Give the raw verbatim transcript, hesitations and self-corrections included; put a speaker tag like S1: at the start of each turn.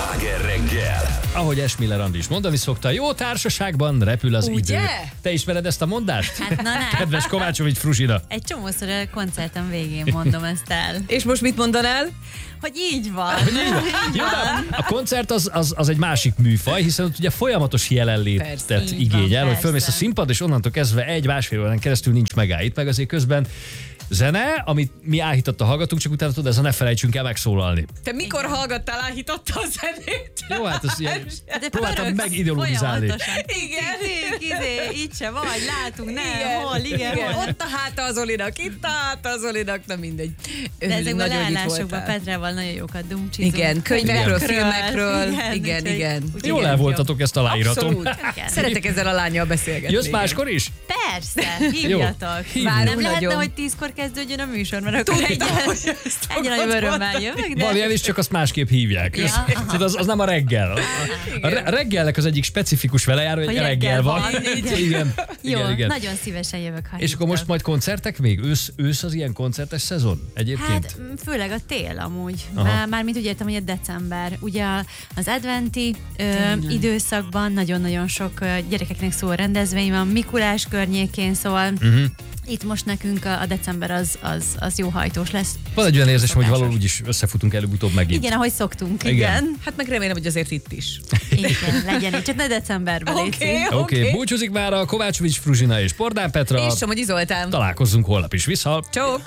S1: Sláger reggel!
S2: Ahogy Esmiller Andi is mondani szokta, jó társaságban repül az
S3: Ugye?
S2: idő. Te ismered ezt a mondást?
S4: Hát na nem.
S2: Kedves Kovácsovics Fruzsina.
S4: Egy csomószor a koncertem végén mondom ezt el.
S3: És most mit mondanál?
S4: Hogy így van.
S2: Jó, de a koncert az, az, az egy másik műfaj, hiszen ott ugye folyamatos jelenlétet
S3: Persze.
S4: Így
S2: igényel,
S4: van,
S2: hogy fölmész a
S4: persze.
S2: színpad, és onnantól kezdve egy-másfél órán keresztül nincs megállít, meg azért közben zene, amit mi áhítatta hallgatunk, csak utána tudod, ez a ne felejtsünk el megszólalni.
S3: Te mikor hallgattál, áhította a zenét?
S2: Jó, hát ez ilyen,
S4: De
S2: próbáltam
S4: pörögsz
S2: megideologizálni.
S4: folyamatosan.
S3: Igen.
S4: Izé, izé, itt se vagy, látunk, nem,
S3: Igen,
S4: hol, igen,
S3: igen.
S4: hol.
S3: Ott a háta az Olinak, itt a háta az Olinak, na mindegy.
S4: De
S3: Örülünk
S4: ezekben a
S3: nagyon, hogy itt
S4: leállásokban
S3: voltál.
S4: Petrával nagyon jókat dumcsizunk.
S3: Igen, könyvekről,
S4: Könyvekről.
S3: filmekről. Igen,
S4: úgyhogy-
S3: igen.
S4: úgyhogy
S2: Jól
S4: igen,
S2: el voltatok, ezt aláíratom.
S3: Abszolút.
S4: Igen.
S3: Szeretek ezzel a lányjal beszélgetni.
S2: Jössz
S3: igen.
S2: máskor is?
S4: Persze, hívjatok.
S2: hívunk.
S4: Nem
S3: Várunk
S4: lehetne,
S3: nagyon.
S4: hogy tízkor kezdődjön a műsor, mert akkor
S3: Tudtam,
S4: egyen,
S3: hogy ezt
S4: egyen
S3: fogod
S4: nagyon örömmel
S3: mondani.
S4: jövök, de...
S2: Van ilyen is, csak azt másképp hívják.
S4: Ja.
S2: Tudod, az, az nem a reggel. A re- reggelnek az egyik specifikus velejárója, hogy
S4: Hogy
S2: reggel
S4: reggel
S2: van.
S4: van, igen.
S2: Igen.
S4: Jó,
S2: igen, igen.
S4: nagyon szívesen jövök, ha
S2: És akkor most
S4: hívtok.
S2: majd koncertek még? Ősz, ősz az ilyen koncertes szezon egyébként?
S4: Hát m, főleg a tél amúgy.
S2: Aha.
S4: Már, mármint úgy értem, hogy a december. Ugye a- az adventi ö, időszakban nagyon-nagyon sok ö, gyerekeknek szól rendezvény van, Mikulás környékén szól.
S2: Uh-huh.
S4: Itt most nekünk a, a december az, az, az jó hajtós lesz.
S2: Van egy olyan érzés, hogy
S4: Szokásos.
S2: valahol úgyis összefutunk előbb-utóbb megint.
S4: Igen, ahogy szoktunk,
S2: Igen.
S4: igen.
S3: Hát meg remélem, hogy azért itt is.
S4: Igen, legyen így. Csak ne decemberben
S3: Oké,
S4: légy szíves.
S2: Oké, okay, búcsúzik már a Kovácsovics Fruzsina és Pordán Petra.
S3: És Somogyi Zoltán.
S2: Találkozzunk holnap is. Viszont!
S3: Csók!